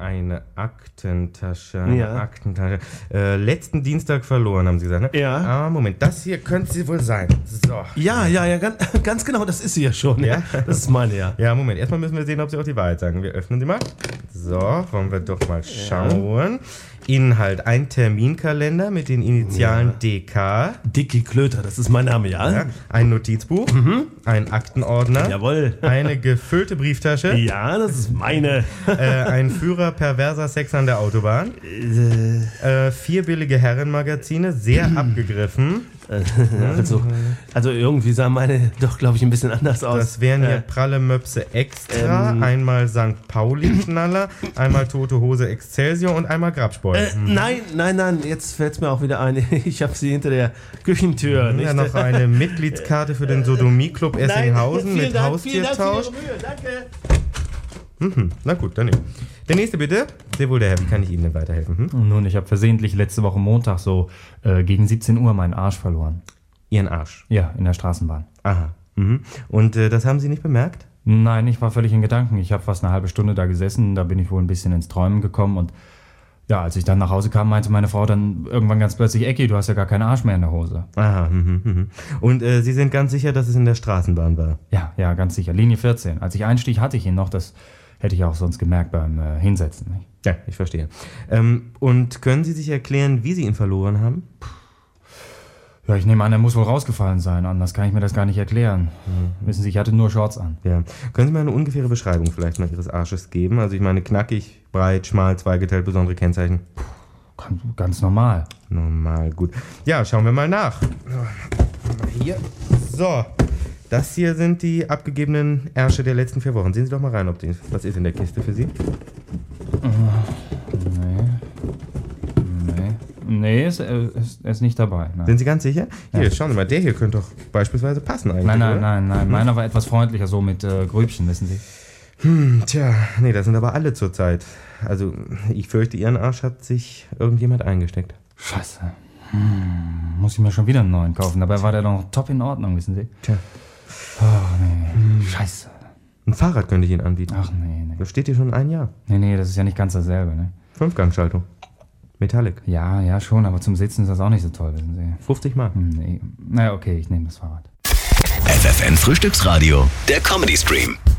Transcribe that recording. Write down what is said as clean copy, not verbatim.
eine Aktentasche. Letzten Dienstag verloren, haben Sie gesagt, ne? Ja. Moment, das hier könnte sie wohl sein. So. Ja, ganz genau, das ist sie ja schon. Ja? Das ist meine, ja. Ja, Moment, erstmal müssen wir sehen, ob Sie auch die Wahrheit sagen. Wir öffnen sie mal. So, wollen wir doch mal schauen. Inhalt: ein Terminkalender mit den Initialen DK. Dicky Klöter, das ist mein Name, ja? Ein Notizbuch, ein Aktenordner, Jawohl. eine gefüllte Brieftasche, Ja, das ist meine. ein Führer perverser Sex an der Autobahn, 4 billige Herrenmagazine, sehr abgegriffen. Also irgendwie sah meine doch, glaube ich, ein bisschen anders aus. Das wären hier pralle Möpse extra, einmal St. Pauli-Knaller, einmal Tote Hose Excelsior und einmal Grabspoil. Nein, jetzt fällt es mir auch wieder ein. Ich habe sie hinter der Küchentür. Ja, noch eine Mitgliedskarte für den Sodomie-Club Essinghausen mit Haustiertausch. Danke. Na gut, dann nicht. Der nächste bitte. Sehr wohl der Herr, wie kann ich Ihnen denn weiterhelfen? Nun, ich habe versehentlich letzte Woche Montag so gegen 17 Uhr meinen Arsch verloren. Ihren Arsch? Ja, in der Straßenbahn. Aha. Und das haben Sie nicht bemerkt? Nein, ich war völlig in Gedanken. Ich habe fast eine halbe Stunde da gesessen, da bin ich wohl ein bisschen ins Träumen gekommen und ja, als ich dann nach Hause kam, meinte meine Frau dann irgendwann ganz plötzlich, Ecki, du hast ja gar keinen Arsch mehr in der Hose. Aha. Und Sie sind ganz sicher, dass es in der Straßenbahn war? Ja, ganz sicher. Linie 14. Als ich einstieg, hatte ich ihn noch. Das hätte ich auch sonst gemerkt beim Hinsetzen. Nicht? Ja, ich verstehe. Und können Sie sich erklären, wie Sie ihn verloren haben? Ja, ich nehme an, er muss wohl rausgefallen sein. Anders kann ich mir das gar nicht erklären. Wissen Sie, ich hatte nur Shorts an. Ja. Können Sie mir eine ungefähre Beschreibung vielleicht mal Ihres Arsches geben? Also ich meine knackig, breit, schmal, zweigeteilt, besondere Kennzeichen. Ganz normal. Normal, gut. Ja, schauen wir mal nach. Hier. So. Das hier sind die abgegebenen Ärsche der letzten 4 Wochen. Sehen Sie doch mal rein, was ist in der Kiste für Sie? Nee, er ist nicht dabei. Nein. Sind Sie ganz sicher? Hier, schauen Sie mal, der hier könnte doch beispielsweise passen eigentlich. Nein. Meiner war etwas freundlicher, so mit Grübchen, wissen Sie. Nee, das sind aber alle zurzeit. Also, ich fürchte, Ihren Arsch hat sich irgendjemand eingesteckt. Scheiße. Muss ich mir schon wieder einen neuen kaufen. Dabei war der doch noch top in Ordnung, wissen Sie. Oh, nee. Scheiße. Ein Fahrrad könnte ich Ihnen anbieten. Ach, nee. Das steht hier schon 1 Jahr. Nee, das ist ja nicht ganz dasselbe, ne? 5-Gang-Schaltung. Metallic. Ja, schon, aber zum Sitzen ist das auch nicht so toll, wissen Sie. 50 Mark. Nee. Na, okay, ich nehme das Fahrrad. FFN Frühstücksradio, der Comedy Stream.